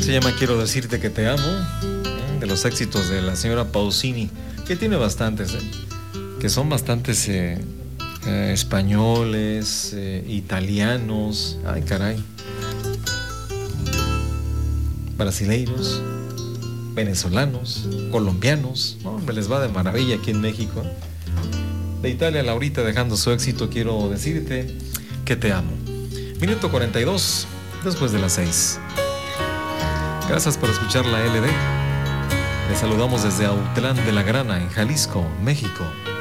Se llama Quiero decirte que te amo, de los éxitos de la señora Pausini, que tiene bastantes, que son bastantes españoles, italianos, ay caray, brasileiros, venezolanos, colombianos, ¿no? Me les va de maravilla aquí en México. De Italia, Laurita dejando su éxito, quiero decirte que te amo. Minuto 42, después de las 6. Gracias por escuchar la LD. Les saludamos desde Autlán de la Grana, en Jalisco, México.